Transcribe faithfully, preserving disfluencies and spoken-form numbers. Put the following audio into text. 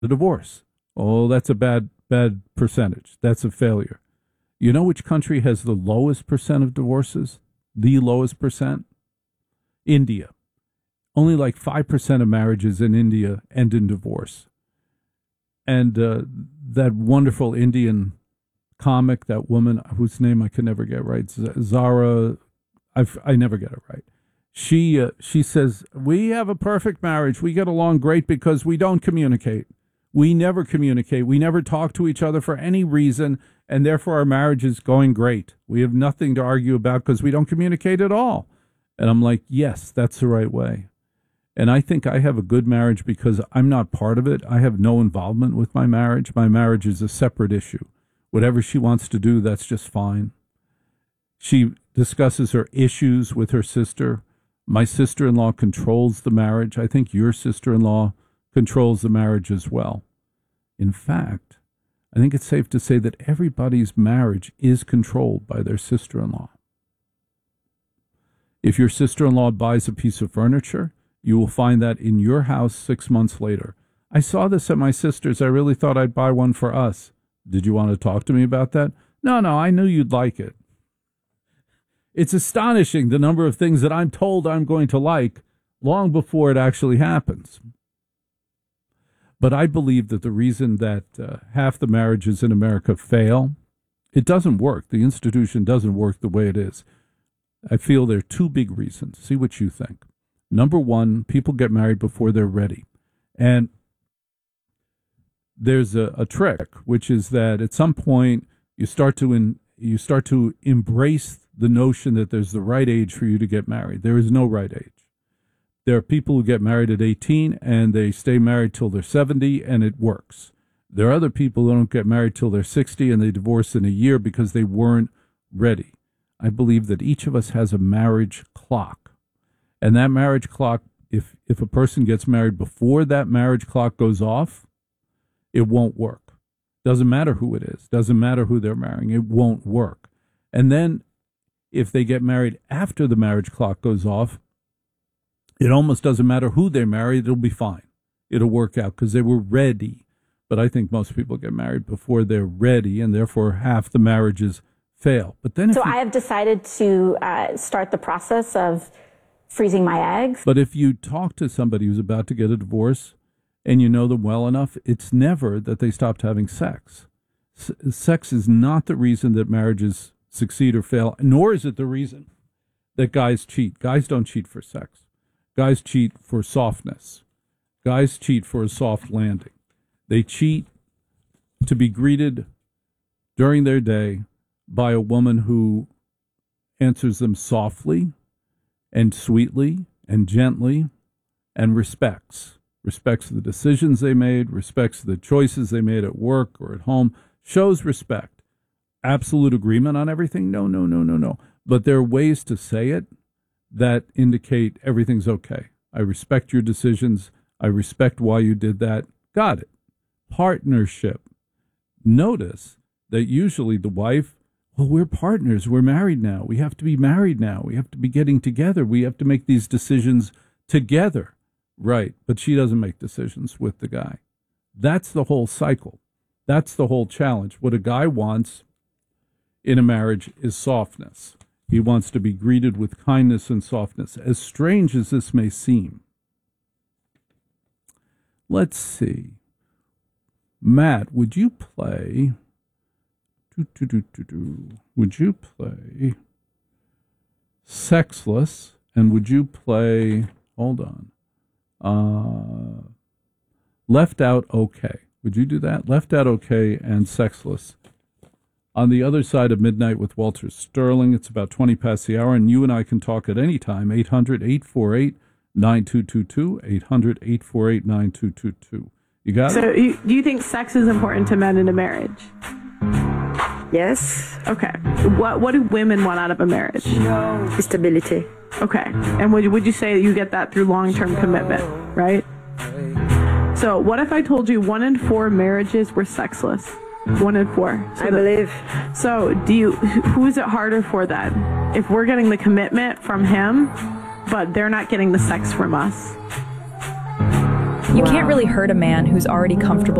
a divorce. Oh, that's a bad, bad percentage. That's a failure. You know which country has the lowest percent of divorces? The lowest percent? India. Only like five percent of marriages in India end in divorce. And uh, that wonderful Indian comic, that woman whose name I can never get right, Zara, I've, I never get it right. She uh, she says, we have a perfect marriage. We get along great because we don't communicate. We never communicate. We never talk to each other for any reason, and therefore our marriage is going great. We have nothing to argue about because we don't communicate at all. And I'm like, yes, that's the right way. And I think I have a good marriage because I'm not part of it. I have no involvement with my marriage. My marriage is a separate issue. Whatever she wants to do, that's just fine. She discusses her issues with her sister. My sister-in-law controls the marriage. I think your sister-in-law controls the marriage as well. In fact, I think it's safe to say that everybody's marriage is controlled by their sister-in-law. If your sister-in-law buys a piece of furniture, you will find that in your house six months later. I saw this at my sister's. I really thought I'd buy one for us. Did you want to talk to me about that? No, no, I knew you'd like it. It's astonishing the number of things that I'm told I'm going to like long before it actually happens. But I believe that the reason that uh, half the marriages in America fail, it doesn't work. The institution doesn't work the way it is. I feel there are two big reasons. See what you think. Number one, people get married before they're ready. And there's a, a trick, which is that at some point you start to in, you start to embrace the notion that there's the right age for you to get married. There is no right age. There are people who get married at eighteen and they stay married till they're seventy and it works. There are other people who don't get married till they're sixty and they divorce in a year because they weren't ready. I believe that each of us has a marriage clock. And that marriage clock, if, if a person gets married before that marriage clock goes off, it won't work. Doesn't matter who it is. Doesn't matter who they're marrying. It won't work. And then if they get married after the marriage clock goes off, it almost doesn't matter who they marry. It'll be fine. It'll work out because they were ready. But I think most people get married before they're ready, and therefore half the marriages fail. But then, if so you, I have decided to uh, start the process of freezing my eggs. But if you talk to somebody who's about to get a divorce and you know them well enough, it's never that they stopped having sex. S- sex is not the reason that marriages succeed or fail, nor is it the reason that guys cheat. Guys don't cheat for sex. Guys cheat for softness. Guys cheat for a soft landing. They cheat to be greeted during their day by a woman who answers them softly and sweetly and gently and respects. Respects the decisions they made, respects the choices they made at work or at home, shows respect. Absolute agreement on everything? No, no, no, no, no. But there are ways to say it that indicate everything's okay. I respect your decisions. I respect why you did that. Got it. Partnership. Notice that usually the wife, well, we're partners. We're married now. We have to be married now. We have to be getting together. We have to make these decisions together. Right. But she doesn't make decisions with the guy. That's the whole cycle. That's the whole challenge. What a guy wants in a marriage is softness. He wants to be greeted with kindness and softness, as strange as this may seem. Let's see. Matt, would you play... Do, do, do, do, do. Would you play Sexless, and would you play... Hold on. Uh, Left Out Okay. Would you do that? Left Out Okay and Sexless. On the other side of midnight with Walter Sterling, it's about twenty past the hour, and you and I can talk at any time. eight hundred, eight four eight, nine two two two, eight hundred, eight four eight, nine two two two. You got so it? So you, do you think sex is important to men in a marriage? Yes. Okay. What What do women want out of a marriage? Stability. Okay. And would, would you say that you get that through long-term commitment, right? So what if I told you one in four marriages were sexless? One in four. So I the, believe. So do you, who is it harder for then? If we're getting the commitment from him, but they're not getting the sex from us? You can't really hurt a man who's already comfortable